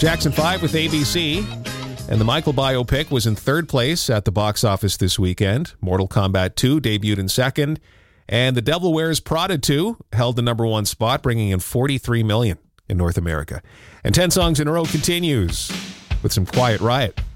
Jackson 5 with ABC. And the Michael biopic was in third place at the box office this weekend. Mortal Kombat 2 debuted in second. And The Devil Wears Prada 2 held the number one spot, bringing in $43 million in North America. And 10 Songs in a Row continues with some Quiet Riot.